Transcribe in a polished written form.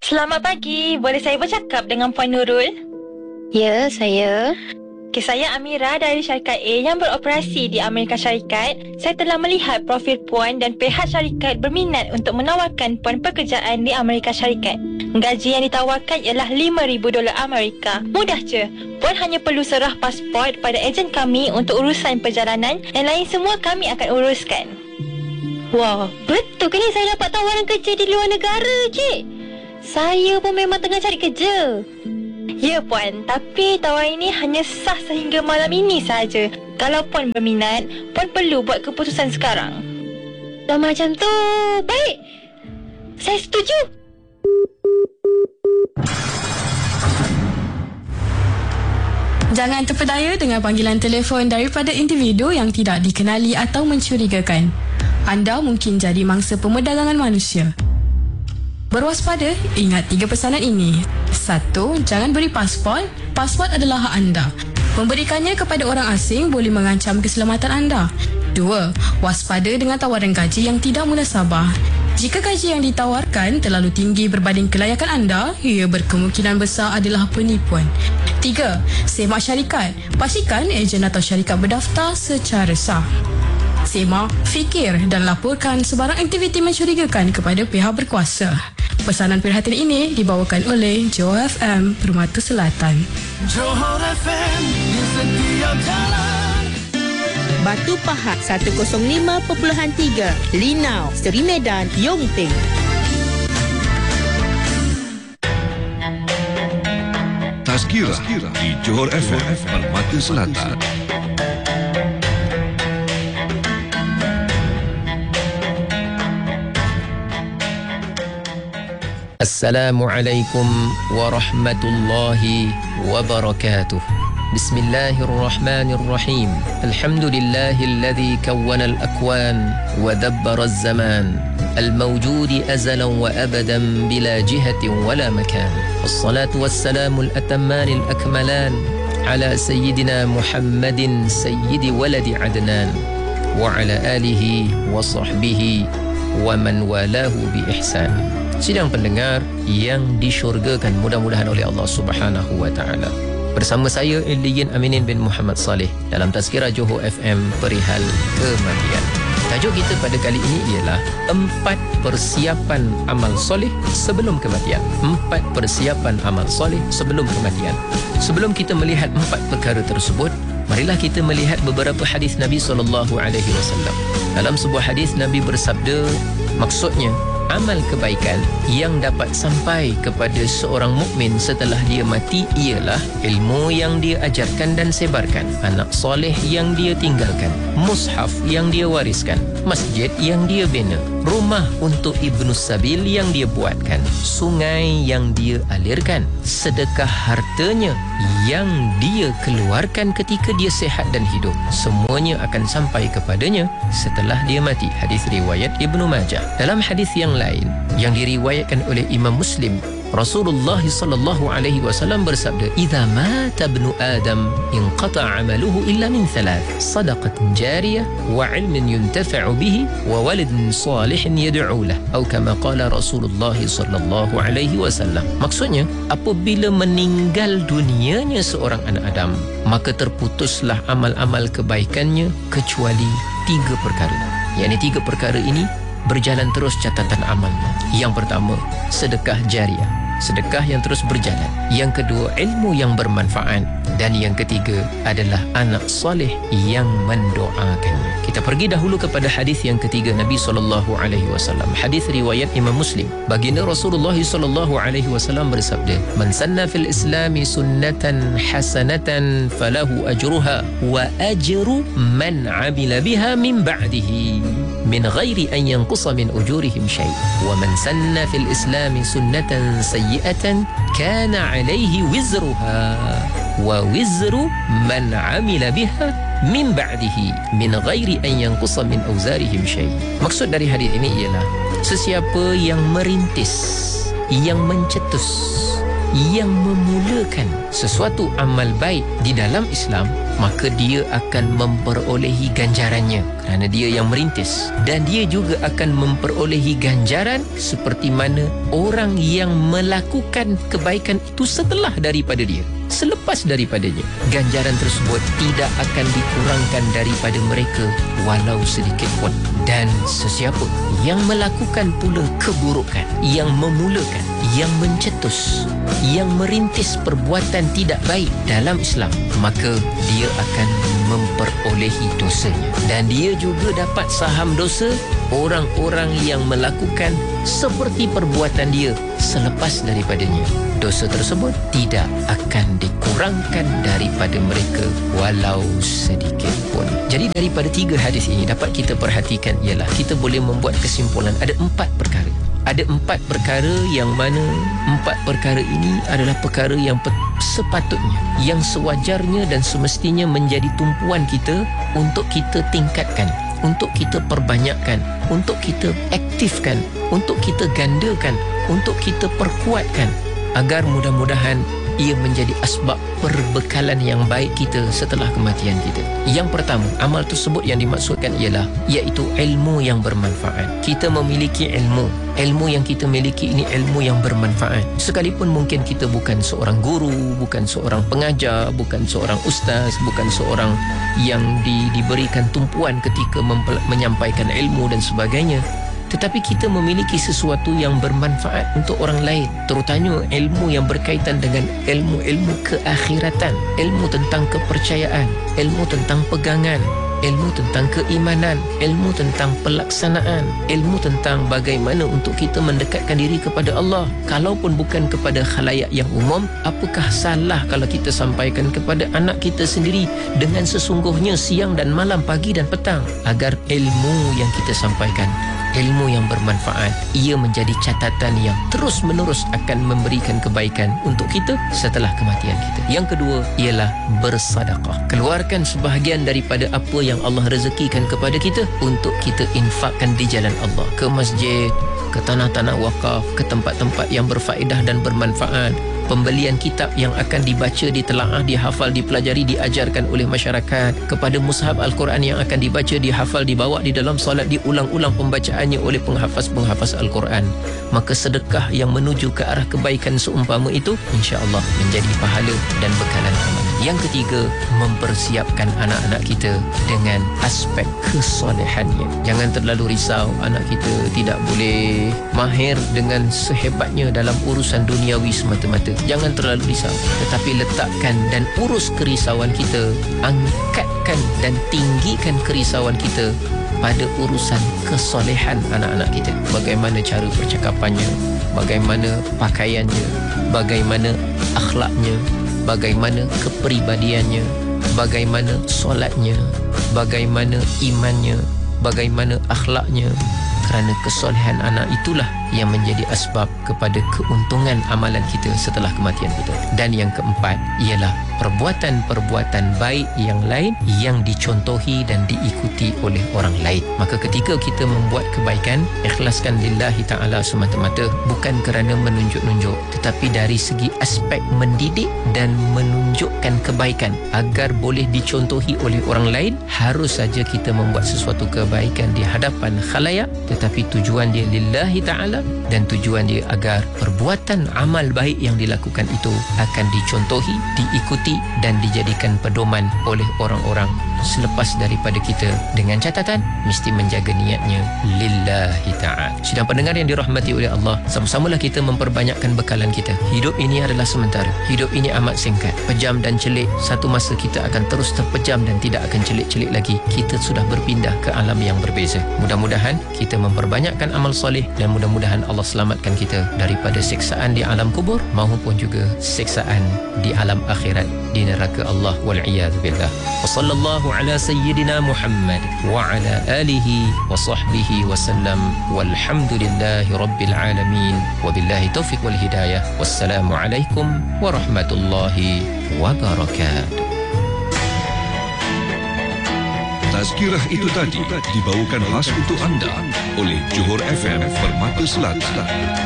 Selamat pagi. Boleh saya bercakap dengan Puan Nurul? Ya, saya. Okay, saya Amira dari syarikat A yang beroperasi di Amerika Syarikat. Saya telah melihat profil Puan dan pihak syarikat berminat untuk menawarkan Puan pekerjaan di Amerika Syarikat. Gaji yang ditawarkan ialah $5,000 Amerika. Mudah je. Puan hanya perlu serah pasport pada ejen kami untuk urusan perjalanan. Yang lain semua kami akan uruskan. Wah, betul ke ni saya dapat tawaran kerja di luar negara, Cik? Saya pun memang tengah cari kerja. Ya Puan, tapi tawaran ini hanya sah sehingga malam ini sahaja. Kalau Puan berminat, Puan perlu buat keputusan sekarang. Dah macam tu. Baik. Saya setuju. Jangan terpedaya dengan panggilan telefon daripada individu yang tidak dikenali atau mencurigakan. Anda mungkin jadi mangsa pemerdagangan manusia. Berwaspada, ingat 3 pesanan ini. 1. Jangan beri pasport. Pasport adalah hak anda. Memberikannya kepada orang asing boleh mengancam keselamatan anda. 2. Waspada dengan tawaran gaji yang tidak munasabah. Jika gaji yang ditawarkan terlalu tinggi berbanding kelayakan anda, ia berkemungkinan besar adalah penipuan. 3. Semak syarikat. Pastikan ejen atau syarikat berdaftar secara sah. Semak, fikir dan laporkan sebarang aktiviti mencurigakan kepada pihak berkuasa. Pesanan perhatian ini dibawakan oleh Johor FM Permata Selatan. Johor FM di setiap jalan. Batu Pahat 105.3, Linau, Seri Medan, Yung Teng. Tazkirah di Johor FM Permata Selatan. Assalamualaikum warahmatullahi wabarakatuh. Bismillahirrahmanirrahim. Alhamdulillahilladzi kawwana al-akwan wa dabbara az-zaman al-mawjudi azalan wa abadan bila jihatin wala makan. Wassalatu wassalamu al-atamman al-akmalan ala sayyidina Muhammadin sayyidi waladi Adnan wa ala alihi wa sahbihi wa man walahu bi ihsan. Sidang pendengar yang disyurgakan mudah-mudahan oleh Allah Subhanahu wa taala. Bersama saya Illiyin Aminin bin Muhammad Saleh dalam Tazkirah Johor FM perihal kematian. Tajuk kita pada kali ini ialah 4 persiapan amal soleh sebelum kematian. 4 persiapan amal soleh sebelum kematian. Sebelum kita melihat 4 perkara tersebut, marilah kita melihat beberapa hadis Nabi SAW. Dalam sebuah hadis Nabi bersabda, maksudnya amal kebaikan yang dapat sampai kepada seorang mukmin setelah dia mati ialah ilmu yang dia ajarkan dan sebarkan, anak soleh yang dia tinggalkan, mushaf yang dia wariskan, masjid yang dia bina, rumah untuk Ibnu Sabil yang dia buatkan, sungai yang dia alirkan, sedekah hartanya yang dia keluarkan ketika dia sehat dan hidup. Semuanya akan sampai kepadanya setelah dia mati. Hadis riwayat Ibnu Majah. Dalam hadis yang lain yang diriwayatkan oleh Imam Muslim, Rasulullah sallallahu alaihi wasallam bersabda, "Idza mata ibnu Adam inqata'a 'amaluhu illa min 3, shadaqatin jariyah wa 'ilmin yuntafa'u bihi wa waladin salihin yad'u lahu." Atau kama qala Rasulullah sallallahu alaihi wasallam. Maksudnya, apabila meninggal dunianya seorang anak Adam, maka terputuslah amal-amal kebaikannya kecuali 3 perkara. Yakni 3 perkara ini berjalan terus catatan amalnya. Yang pertama, sedekah jariah, sedekah yang terus berjalan. Yang kedua, ilmu yang bermanfaat. Dan yang ketiga adalah anak soleh yang mendoakannya. Kita pergi dahulu kepada hadis yang ketiga Nabi SAW. Hadis riwayat Imam Muslim. Baginda Rasulullah SAW bersabda, "Man sanna fil Islami sunnatan hasanatan falahu ajruha wa ajru man 'amila biha min ba'dihi min ghairi an yanqusa min ujurihim syai'. Wa man sanna fil Islami sunnatan sayyi'atan kana 'alaihi wizruha wa wizru man 'amila biha min ba'dihi min ghairi an yanqusa min awzarihim syai'." Maksud dari hadis ini ialah sesiapa yang merintis, yang mencetus, yang memulakan sesuatu amal baik di dalam Islam, maka dia akan memperolehi ganjarannya kerana dia yang merintis, dan dia juga akan memperolehi ganjaran seperti mana orang yang melakukan kebaikan itu setelah daripada dia, selepas daripadanya. Ganjaran tersebut tidak akan dikurangkan daripada mereka walau sedikit pun. Dan sesiapa yang melakukan pula keburukan, yang memulakan, yang mencetus, yang merintis perbuatan tidak baik dalam Islam, maka dia akan memperolehi dosanya, dan dia juga dapat saham dosa orang-orang yang melakukan seperti perbuatan dia selepas daripadanya. Dosa tersebut tidak akan dikurangkan daripada mereka walau sedikit pun. Jadi daripada 3 hadis ini dapat kita perhatikan ialah kita boleh membuat kesimpulan ada 4 perkara. Ada 4 perkara yang mana 4 perkara ini adalah perkara yang sepatutnya, yang sewajarnya dan semestinya menjadi tumpuan kita untuk kita tingkatkan, untuk kita perbanyakkan, untuk kita aktifkan, untuk kita gandakan, untuk kita perkuatkan, agar mudah-mudahan ia menjadi asbab perbekalan yang baik kita setelah kematian kita. Yang pertama, amal tersebut yang dimaksudkan ialah iaitu ilmu yang bermanfaat. Kita memiliki ilmu yang kita miliki ini ilmu yang bermanfaat. Sekalipun mungkin kita bukan seorang guru, bukan seorang pengajar, bukan seorang ustaz, bukan seorang yang diberikan tumpuan ketika menyampaikan ilmu dan sebagainya, tetapi kita memiliki sesuatu yang bermanfaat untuk orang lain, terutama ilmu yang berkaitan dengan ilmu-ilmu keakhiratan, ilmu tentang kepercayaan, ilmu tentang pegangan, ilmu tentang keimanan, ilmu tentang pelaksanaan, ilmu tentang bagaimana untuk kita mendekatkan diri kepada Allah. Kalaupun bukan kepada khalayak yang umum, apakah salah kalau kita sampaikan kepada anak kita sendiri dengan sesungguhnya siang dan malam, pagi dan petang, agar ilmu yang kita sampaikan, ilmu yang bermanfaat, ia menjadi catatan yang terus menerus akan memberikan kebaikan untuk kita setelah kematian kita. Yang kedua ialah bersedekah. Keluarkan sebahagian daripada apa yang Allah rezekikan kepada kita untuk kita infakkan di jalan Allah, ke masjid, ke tanah-tanah wakaf, ke tempat-tempat yang berfaedah dan bermanfaat. Pembelian kitab yang akan dibaca, ditelaah, dihafal, dipelajari, diajarkan oleh masyarakat, kepada mushaf Al-Quran yang akan dibaca, dihafal, dibawa di dalam solat, diulang-ulang pembacaannya oleh penghafaz-penghafaz Al-Quran. Maka sedekah yang menuju ke arah kebaikan seumpama itu insya-Allah menjadi pahala dan bekalan amal. Yang ketiga, mempersiapkan anak-anak kita dengan aspek kesolehannya. Jangan terlalu risau anak kita tidak boleh mahir dengan sehebatnya dalam urusan duniawi semata-mata. Jangan terlalu risau, tetapi letakkan dan urus kerisauan kita, angkatkan dan tinggikan kerisauan kita pada urusan kesolehan anak-anak kita. Bagaimana cara percakapannya, bagaimana pakaiannya, bagaimana akhlaknya, bagaimana kepribadiannya, bagaimana solatnya, bagaimana imannya, bagaimana akhlaknya. Kerana kesolehan anak itulah yang menjadi asbab kepada keuntungan amalan kita setelah kematian kita. Dan yang keempat ialah perbuatan-perbuatan baik yang lain yang dicontohi dan diikuti oleh orang lain. Maka ketika kita membuat kebaikan, ikhlaskan lillahi ta'ala semata-mata, bukan kerana menunjuk-nunjuk, tetapi dari segi aspek mendidik dan menunjukkan kebaikan agar boleh dicontohi oleh orang lain. Harus saja kita membuat sesuatu kebaikan di hadapan khalayak, tetapi tujuan dia lillahi ta'ala, dan tujuan dia agar perbuatan amal baik yang dilakukan itu akan dicontohi, diikuti dan dijadikan pedoman oleh orang-orang selepas daripada kita, dengan catatan mesti menjaga niatnya lillahi ta'ala. Sidang pendengar yang dirahmati oleh Allah, sama-samalah kita memperbanyakkan bekalan kita. Hidup ini adalah sementara, hidup ini amat singkat, pejam dan celik. Satu masa kita akan terus terpejam dan tidak akan celik-celik lagi. Kita sudah berpindah ke alam yang berbeza. Mudah-mudahan kita memperbanyakkan amal soleh, dan mudah-mudahan Allah selamatkan kita daripada siksaan di alam kubur maupun juga siksaan di alam akhirat di neraka Allah, wal'iyadzu billah. Wa sallallahu ala sayyidina Muhammad wa ala alihi wa sahbihi wa sallam, walhamdulillahi rabbil alamin, wa billahi taufiq wal hidayah. Wassalamu alaikum warahmatullahi wabarakatuh. Tazkirah itu tadi dibawakan khas untuk anda oleh Johor FM Permata Selatan.